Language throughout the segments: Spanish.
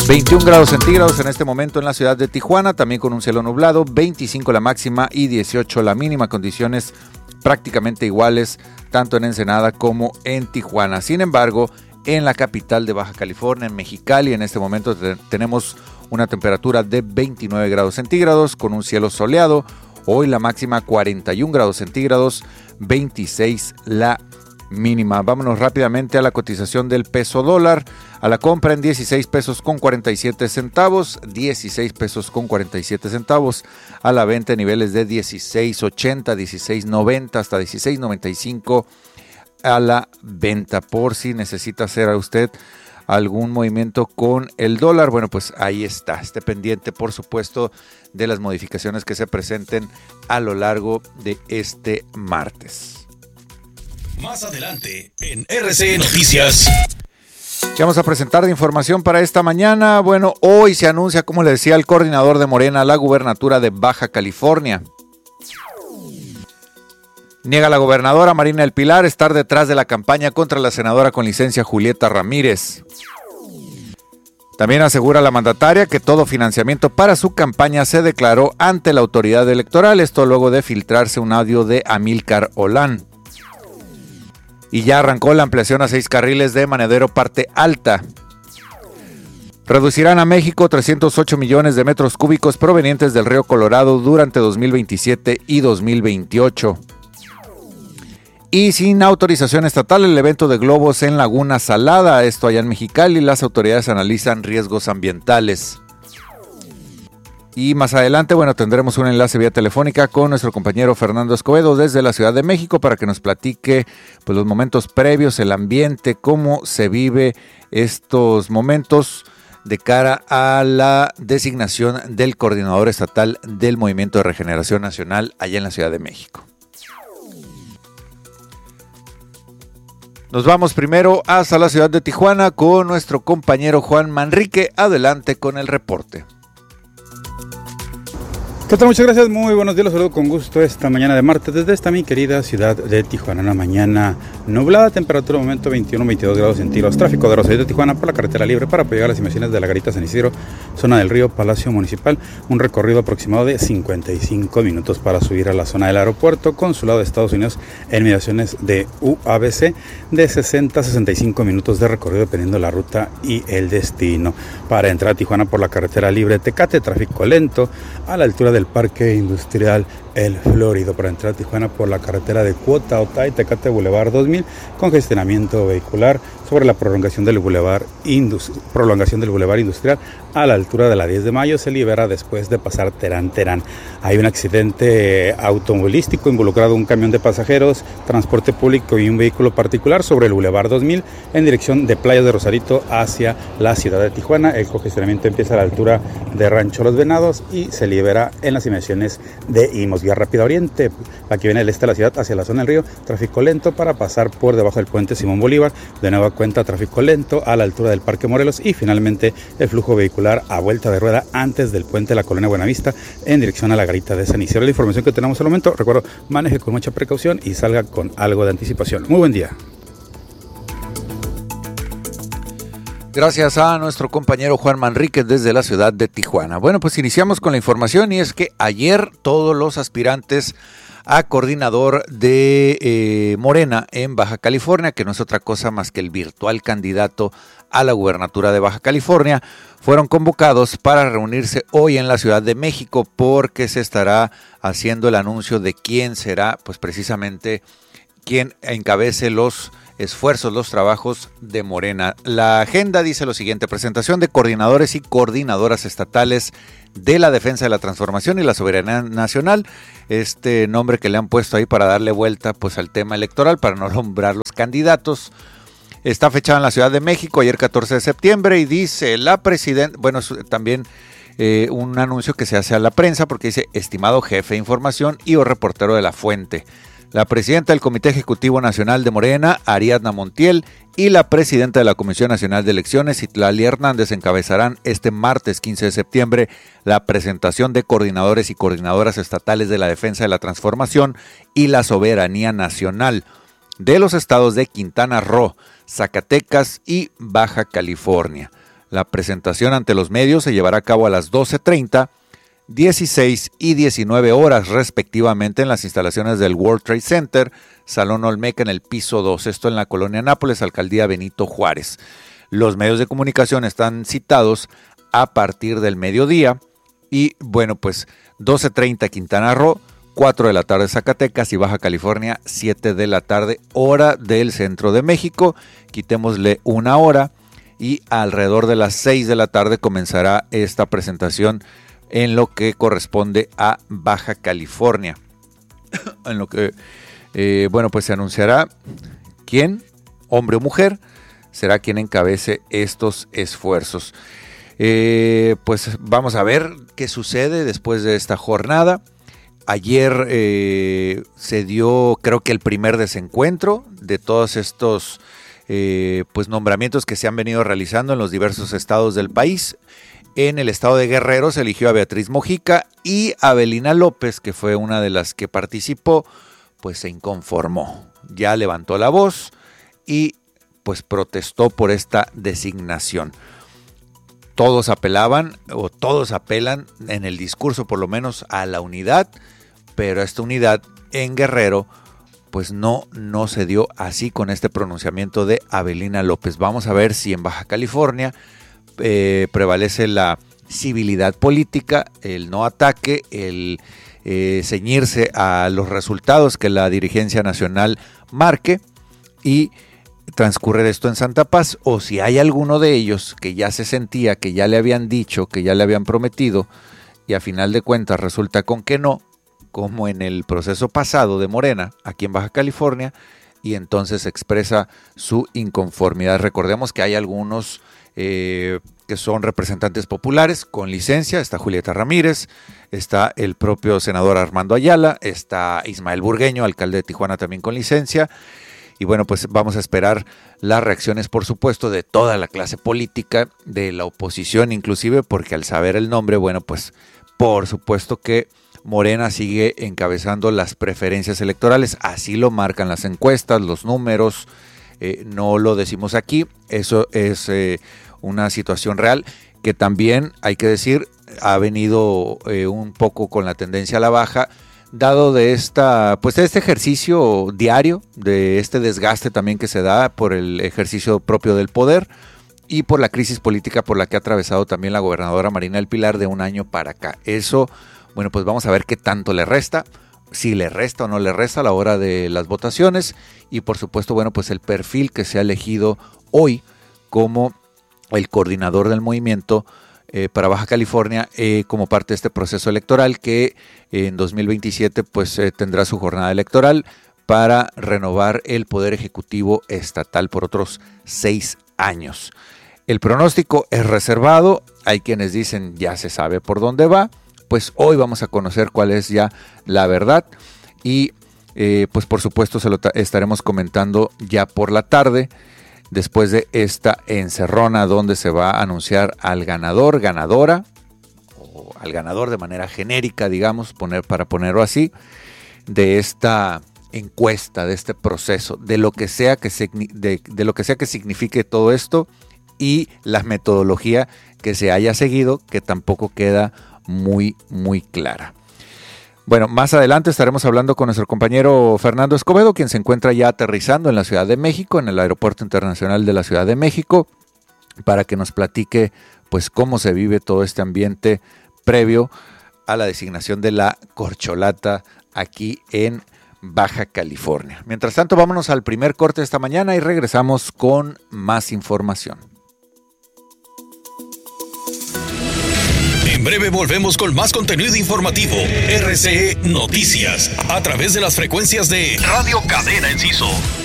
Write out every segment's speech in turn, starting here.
21 grados centígrados en este momento en la ciudad de Tijuana, también con un cielo nublado, 25 la máxima y 18 la mínima, condiciones prácticamente iguales tanto en Ensenada como en Tijuana. Sin embargo, en la capital de Baja California, en Mexicali, en este momento tenemos una temperatura de 29 grados centígrados con un cielo soleado. Hoy la máxima 41 grados centígrados, 26 la mínima. Vámonos rápidamente a la cotización del peso dólar. A la compra en 16 pesos con 47 centavos, 16 pesos con 47 centavos. A la venta en niveles de 16.80, 16.90 hasta 16.95 a la venta. Por si necesita hacer a usted algún movimiento con el dólar, bueno, pues ahí está. Esté pendiente, por supuesto, de las modificaciones que se presenten a lo largo de este martes. Más adelante en RCE Noticias. ¿Qué vamos a presentar de información para esta mañana? Bueno, hoy se anuncia, como le decía, el coordinador de Morena a la gubernatura de Baja California. Niega la gobernadora Marina del Pilar estar detrás de la campaña contra la senadora con licencia Julieta Ramírez. También asegura la mandataria que todo financiamiento para su campaña se declaró ante la autoridad electoral, esto luego de filtrarse un audio de Amílcar Olán. Y ya arrancó la ampliación a 6 carriles de Manadero Parte Alta. Reducirán a México 308 millones de metros cúbicos provenientes del río Colorado durante 2027 y 2028. Y sin autorización estatal, el evento de globos en Laguna Salada, esto allá en Mexicali, las autoridades analizan riesgos ambientales. Y más adelante, bueno, tendremos un enlace vía telefónica con nuestro compañero Fernando Escobedo desde la Ciudad de México para que nos platique pues, los momentos previos, el ambiente, cómo se vive estos momentos de cara a la designación del coordinador estatal del Movimiento de Regeneración Nacional allá en la Ciudad de México. Nos vamos primero hasta la ciudad de Tijuana con nuestro compañero Juan Manrique. Adelante con el reporte. ¿Qué tal? Muchas gracias, muy buenos días, los saludo con gusto esta mañana de martes desde esta mi querida ciudad de Tijuana. Una mañana nublada, temperatura de momento 21-22 grados centígrados, tráfico de Rosarito de Tijuana por la carretera libre para apoyar a las inmediaciones de la Garita San Isidro, zona del río Palacio Municipal, un recorrido aproximado de 55 minutos para subir a la zona del aeropuerto, consulado de Estados Unidos en inmediaciones de UABC, de 60-65 minutos de recorrido dependiendo de la ruta y el destino. Para entrar a Tijuana por la carretera libre Tecate, tráfico lento a la altura del Parque Industrial El Florido. Para entrar a Tijuana por la carretera de Cuota Otay, Tecate Boulevard 2000, congestionamiento vehicular sobre la prolongación del Boulevard Industrial a la altura de la 10 de mayo, se libera después de pasar Terán. Hay un accidente automovilístico involucrado un camión de pasajeros, transporte público y un vehículo particular sobre el Boulevard 2000 en dirección de Playas de Rosarito hacia la ciudad de Tijuana. El congestionamiento empieza a la altura de Rancho Los Venados y se libera en las inmediaciones de Imos. Vía Rápida Oriente, la que viene del este de la ciudad hacia la zona del río, tráfico lento para pasar por debajo del puente Simón Bolívar, de nueva cuenta tráfico lento a la altura del Parque Morelos y finalmente el flujo vehicular a vuelta de rueda antes del puente de la Colonia Buenavista en dirección a la Garita de San Isidro. La información que tenemos al momento, recuerdo, maneje con mucha precaución y salga con algo de anticipación. Muy buen día. Gracias a nuestro compañero Juan Manrique desde la ciudad de Tijuana. Bueno, pues iniciamos con la información y es que ayer todos los aspirantes a coordinador de Morena en Baja California, que no es otra cosa más que el virtual candidato a la gubernatura de Baja California, fueron convocados para reunirse hoy en la Ciudad de México porque se estará haciendo el anuncio de quién será, pues precisamente quien encabece los esfuerzos, los trabajos de Morena. La agenda dice lo siguiente: presentación de coordinadores y coordinadoras estatales de la defensa de la transformación y la soberanía nacional, este nombre que le han puesto ahí para darle vuelta pues al tema electoral, para no nombrar los candidatos. Está fechada en la Ciudad de México ayer 14 de septiembre y dice la presidenta, bueno, también un anuncio que se hace a la prensa porque dice estimado jefe de información y o reportero de la fuente. La presidenta del Comité Ejecutivo Nacional de Morena, Ariadna Montiel, y la presidenta de la Comisión Nacional de Elecciones, Itlali Hernández, encabezarán este martes 15 de septiembre la presentación de coordinadores y coordinadoras estatales de la defensa de la transformación y la soberanía nacional de los estados de Quintana Roo, Zacatecas y Baja California. La presentación ante los medios se llevará a cabo a las 12:30, 16 y 19 horas respectivamente en las instalaciones del World Trade Center, Salón Olmeca en el piso 2, esto en la colonia Nápoles, alcaldía Benito Juárez. Los medios de comunicación están citados a partir del mediodía y bueno, pues 12:30 Quintana Roo, 4 de la tarde Zacatecas y Baja California, 7 de la tarde, hora del centro de México. Quitémosle una hora y alrededor de las 6 de la tarde comenzará esta presentación en lo que corresponde a Baja California. En lo que, bueno, pues se anunciará quién, hombre o mujer, será quien encabece estos esfuerzos. Pues vamos a ver qué sucede después de esta jornada. Ayer se dio, creo que el primer desencuentro de todos estos pues nombramientos que se han venido realizando en los diversos estados del país. En el estado de Guerrero se eligió a Beatriz Mojica y Avelina López, que fue una de las que participó, pues se inconformó. Ya levantó la voz y pues protestó por esta designación. Todos apelaban, o todos apelan en el discurso por lo menos, a la unidad, pero esta unidad en Guerrero pues no se dio así con este pronunciamiento de Avelina López. Vamos a ver si en Baja California prevalece la civilidad política, el no ataque, el ceñirse a los resultados que la dirigencia nacional marque y transcurre esto en Santa Paz, o si hay alguno de ellos que ya se sentía, que ya le habían dicho, que ya le habían prometido y a final de cuentas resulta con que no, como en el proceso pasado de Morena aquí en Baja California, y entonces expresa su inconformidad. Recordemos que hay algunos que son representantes populares con licencia. Está Julieta Ramírez, está el propio senador Armando Ayala, está Ismael Burgueño, alcalde de Tijuana, también con licencia. Y bueno, pues vamos a esperar las reacciones, por supuesto, de toda la clase política, de la oposición inclusive, porque al saber el nombre, bueno, pues por supuesto que Morena sigue encabezando las preferencias electorales. Así lo marcan las encuestas, los números, no lo decimos aquí. Eso es una situación real que también, hay que decir, ha venido un poco con la tendencia a la baja, dado de este ejercicio diario, de este desgaste también que se da por el ejercicio propio del poder y por la crisis política por la que ha atravesado también la gobernadora Marina del Pilar de un año para acá. Eso, bueno, pues vamos a ver qué tanto le resta, si le resta o no le resta a la hora de las votaciones y por supuesto, bueno, pues el perfil que se ha elegido hoy como el coordinador del movimiento para Baja California como parte de este proceso electoral que en 2027 pues tendrá su jornada electoral para renovar el poder ejecutivo estatal por otros 6 años. El pronóstico es reservado, hay quienes dicen ya se sabe por dónde va, pues hoy vamos a conocer cuál es ya la verdad y pues por supuesto se lo estaremos comentando ya por la tarde, después de esta encerrona donde se va a anunciar al ganador, ganadora, o al ganador de manera genérica, digamos, para ponerlo así, de esta encuesta, de este proceso, de lo que sea que signifique todo esto y la metodología que se haya seguido, que tampoco queda muy clara. Bueno, más adelante estaremos hablando con nuestro compañero Fernando Escobedo, quien se encuentra ya aterrizando en la Ciudad de México, en el Aeropuerto Internacional de la Ciudad de México, para que nos platique pues cómo se vive todo este ambiente previo a la designación de la corcholata aquí en Baja California. Mientras tanto, vámonos al primer corte de esta mañana y regresamos con más información. En breve volvemos con más contenido informativo. RCE Noticias, a través de las frecuencias de Radio Cadena Enciso.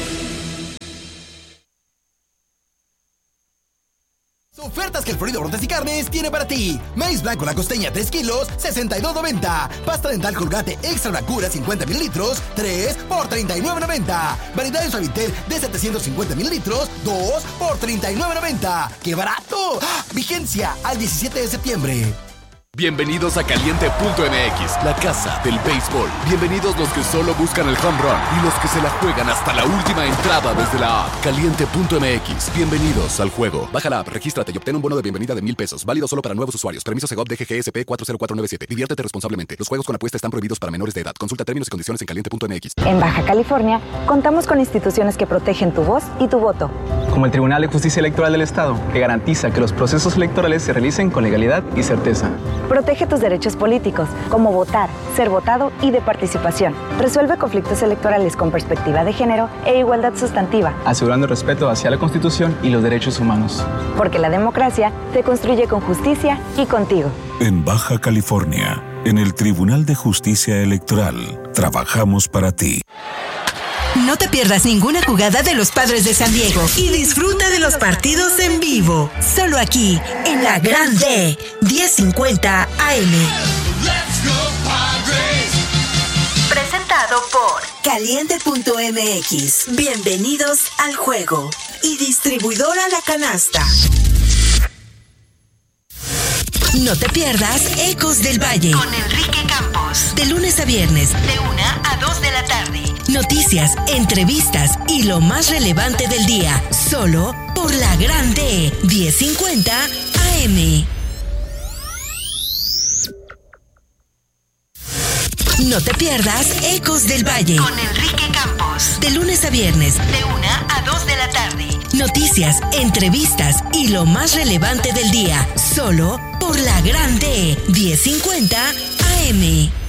Ofertas que el Florido Brotes y Carnes tiene para ti. Maíz blanco la costeña 3 kilos, $62.90. Pasta dental Colgate Extra Bracura 50 mililitros, 3 por $39.90. Variedades Suavitel de 750 mililitros, 2 por $39.90. ¡Qué barato! ¡Ah! Vigencia al 17 de septiembre. Bienvenidos a Caliente.mx, la casa del béisbol. Bienvenidos los que solo buscan el home run y los que se la juegan hasta la última entrada desde la app. Caliente.mx, bienvenidos al juego. Baja la app, regístrate y obtén un bono de bienvenida de $1,000. Válido solo para nuevos usuarios. Permiso Segov DGGSP 40497. Diviértete responsablemente. Los juegos con apuesta están prohibidos para menores de edad. Consulta términos y condiciones en Caliente.mx. En Baja California, contamos con instituciones que protegen tu voz y tu voto. Como el Tribunal de Justicia Electoral del Estado, que garantiza que los procesos electorales se realicen con legalidad y certeza. Protege tus derechos políticos, como votar, ser votado y de participación. Resuelve conflictos electorales con perspectiva de género e igualdad sustantiva. Asegurando el respeto hacia la Constitución y los derechos humanos. Porque la democracia se construye con justicia y contigo. En Baja California, en el Tribunal de Justicia Electoral, trabajamos para ti. No te pierdas ninguna jugada de los Padres de San Diego y disfruta de los partidos en vivo. Solo aquí, en la Grande, 1050 AM. Presentado por Caliente.mx. Bienvenidos al juego. Y distribuidora La Canasta. No te pierdas Ecos del Valle con Enrique Campos. De lunes a viernes, de 1 a 2 de la tarde. Noticias, entrevistas y lo más relevante del día. Solo por la Grande 1050 AM. No te pierdas Ecos del Valle con Enrique Campos. De lunes a viernes, de 1 a 2 de la tarde. Noticias, entrevistas y lo más relevante del día. Solo por la Grande 1050 AM.